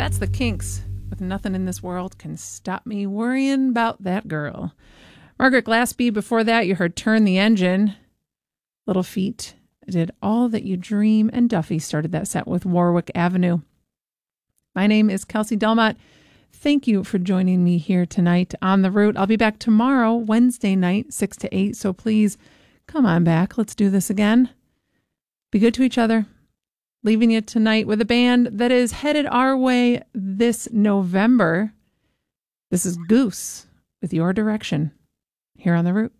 That's the Kinks, with Nothing in This World Can Stop Me Worrying About That Girl. Margaret Glaspie, before that, you heard Turn the Engine. Little Feat did All That You Dream, and Duffy started that set with Warwick Avenue. My name is Kelsey Delmott. Thank you for joining me here tonight on The Root. I'll be back tomorrow, Wednesday night, 6 to 8, so please come on back. Let's do this again. Be good to each other. Leaving you tonight with a band that is headed our way this November. This is Goose with Your Direction here on The Root.